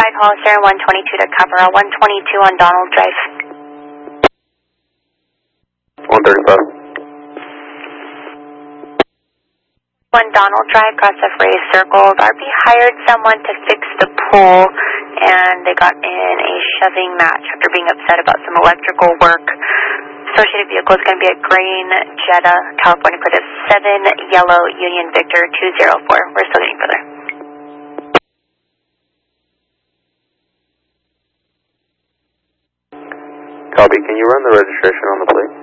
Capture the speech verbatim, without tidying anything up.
five Hollister and one twenty-two to cover a one twenty-two on Donald Drive. one thirty-five. One Donald Drive, cross F Ray circled. R B hired someone to fix the pool, and they got in a shoving match after being upset about some electrical work. Associated vehicle is going to be a green Jetta, California for the seven yellow Union Victor two zero four. We're still getting further. Copy. Can you run the registration on the plate?